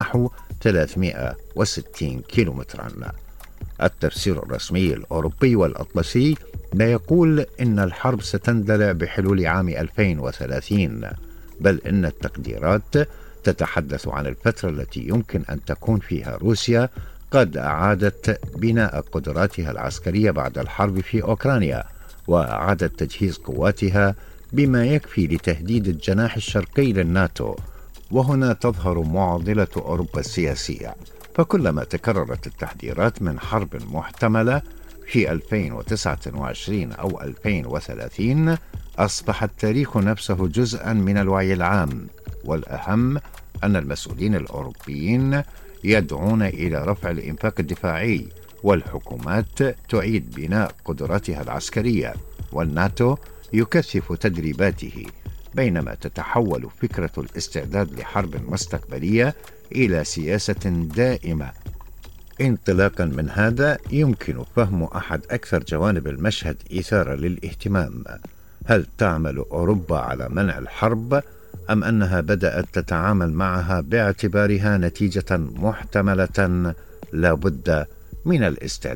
نحو 360 كيلومترا. التفسير الرسمي الأوروبي والأطلسي لا يقول إن الحرب ستندلع بحلول عام 2030، بل إن التقديرات تتحدث عن الفترة التي يمكن أن تكون فيها روسيا قد أعادت بناء قدراتها العسكرية بعد الحرب في أوكرانيا، وأعادت تجهيز قواتها بما يكفي لتهديد الجناح الشرقي للناتو. وهنا تظهر معضلة أوروبا السياسية، فكلما تكررت التحذيرات من حرب محتملة في 2029 أو 2030 أصبح التاريخ نفسه جزءا من الوعي العام. والأهم أن المسؤولين الأوروبيين يدعون إلى رفع الإنفاق الدفاعي، والحكومات تعيد بناء قدراتها العسكرية، والناتو يكثف تدريباته، بينما تتحول فكرة الاستعداد لحرب مستقبلية إلى سياسة دائمة. انطلاقا من هذا يمكن فهم أحد أكثر جوانب المشهد إثارة للاهتمام: هل تعمل أوروبا على منع الحرب، أم أنها بدأت تتعامل معها باعتبارها نتيجة محتملة لا بد من الاستعداد